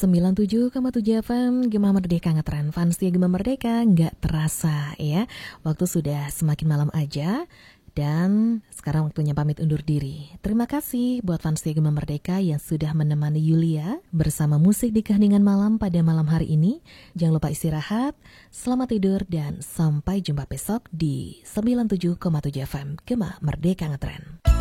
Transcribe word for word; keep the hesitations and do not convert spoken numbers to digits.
sembilan puluh tujuh koma tujuh F M Gema Merdeka ngetren. Fans ya Gema Merdeka, nggak terasa ya. Waktu sudah semakin malam aja. Dan sekarang waktunya pamit undur diri. Terima kasih buat fans ya Gema Merdeka yang sudah menemani Yulia bersama musik di keheningan malam pada malam hari ini. Jangan lupa istirahat, selamat tidur, dan sampai jumpa besok di sembilan puluh tujuh koma tujuh F M Gema Merdeka ngetren.